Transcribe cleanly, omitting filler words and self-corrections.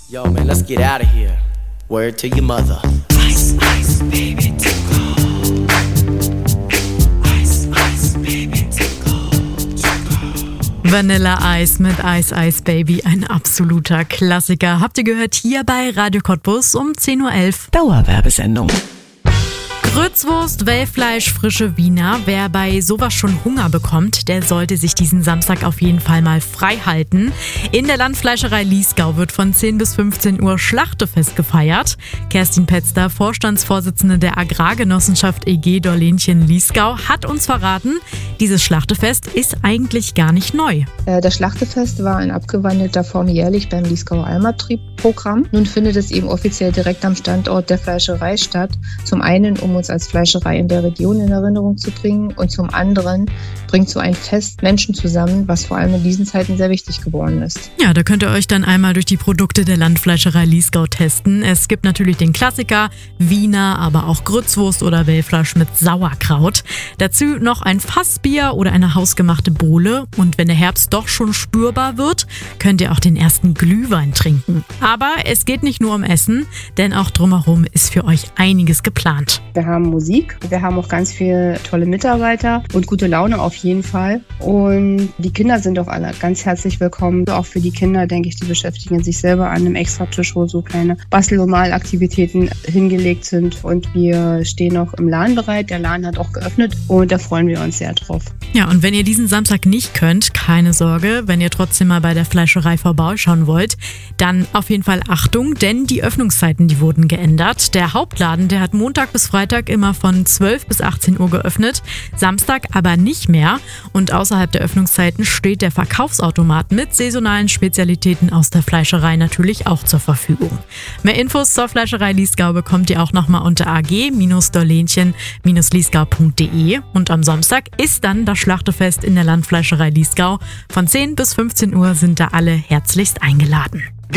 Yo, man, let's get out of here. Word to your mother. Ice, ice, baby, too cold. Ice, ice, baby, too cold, too cold. Vanilla Ice mit Ice Ice Baby, ein absoluter Klassiker. Habt ihr gehört hier bei Radio Cottbus um 10.11 Uhr. Dauerwerbesendung. Grützwurst, Wellfleisch, frische Wiener. Wer bei sowas schon Hunger bekommt, der sollte sich diesen Samstag auf jeden Fall mal frei halten. In der Landfleischerei Liesgau wird von 10 bis 15 Uhr Schlachtefest gefeiert. Kerstin Petzter, Vorstandsvorsitzende der Agrargenossenschaft EG Dorlenchen Liesgau, hat uns verraten, dieses Schlachtefest ist eigentlich gar nicht neu. Das Schlachtefest war in abgewandelter Form jährlich beim Liesgauer Almabtrieb-Programm. Nun findet es eben offiziell direkt am Standort der Fleischerei statt. Zum einen, um uns als Fleischerei in der Region in Erinnerung zu bringen, und zum anderen bringt so ein Fest Menschen zusammen, was vor allem in diesen Zeiten sehr wichtig geworden ist. Ja, da könnt ihr euch dann einmal durch die Produkte der Landfleischerei Liesgau testen. Es gibt natürlich den Klassiker Wiener, aber auch Grützwurst oder Wellfleisch mit Sauerkraut. Dazu noch ein Fassbier oder eine hausgemachte Bowle. Und wenn der Herbst doch schon spürbar wird, könnt ihr auch den ersten Glühwein trinken. Aber es geht nicht nur um Essen, denn auch drumherum ist für euch einiges geplant. Wir haben Musik, wir haben auch ganz viele tolle Mitarbeiter und gute Laune auf jeden Fall. Und die Kinder sind auch alle ganz herzlich willkommen. Auch für die Kinder, denke ich, die beschäftigen sich selber an einem Extratisch, wo so kleine Bastel- und Malaktivitäten hingelegt sind. Und wir stehen auch im Laden bereit. Der Laden hat auch geöffnet und da freuen wir uns sehr drauf. Ja, und wenn ihr diesen Samstag nicht könnt, keine Sorge, wenn ihr trotzdem mal bei der Fleischerei vorbeischauen wollt, dann auf jeden Fall Achtung, denn die Öffnungszeiten, die wurden geändert. Der Hauptladen, der hat Montag bis Freitag immer von 12 bis 18 Uhr geöffnet, Samstag aber nicht mehr. Und außerhalb der Öffnungszeiten steht der Verkaufsautomat mit saisonalen Spezialitäten aus der Fleischerei natürlich auch zur Verfügung. Mehr Infos zur Fleischerei Liesgau bekommt ihr auch nochmal unter ag-dorlenchen-liesgau.de. Und am Samstag ist dann das Schlachtefest in der Landfleischerei Liesgau. Von 10 bis 15 Uhr sind da alle herzlichst eingeladen.